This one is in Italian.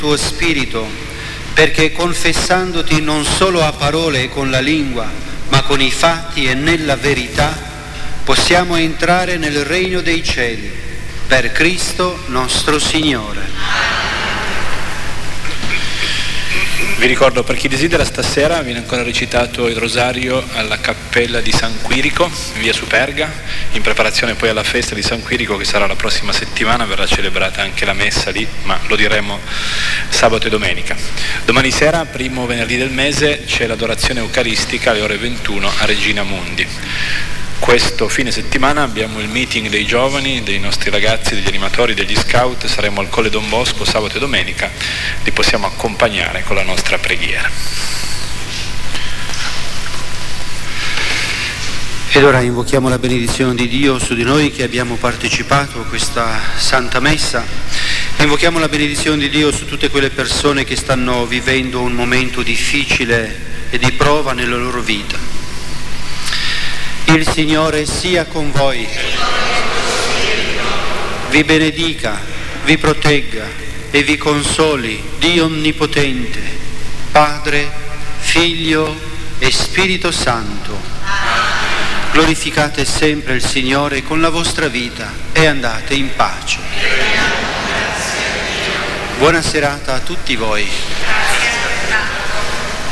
tuo Spirito, perché confessandoti non solo a parole e con la lingua, ma con i fatti e nella verità, possiamo entrare nel regno dei cieli, per Cristo nostro Signore. Vi ricordo, per chi desidera, stasera viene ancora recitato il rosario alla cappella di San Quirico, in via Superga, in preparazione poi alla festa di San Quirico che sarà la prossima settimana. Verrà celebrata anche la messa lì, ma lo diremo sabato e domenica. Domani sera, primo venerdì del mese, c'è l'adorazione eucaristica alle ore 21 a Regina Mundi. Questo fine settimana abbiamo il meeting dei giovani, dei nostri ragazzi, degli animatori, degli scout. Saremo al Colle Don Bosco sabato e domenica, li possiamo accompagnare con la nostra preghiera. Ed ora invochiamo la benedizione di Dio su di noi che abbiamo partecipato a questa Santa Messa. Invochiamo la benedizione di Dio su tutte quelle persone che stanno vivendo un momento difficile e di prova nella loro vita. Il Signore sia con voi, vi benedica, vi protegga e vi consoli Dio Onnipotente, Padre, Figlio e Spirito Santo. Glorificate sempre il Signore con la vostra vita e andate in pace. Buona serata a tutti voi.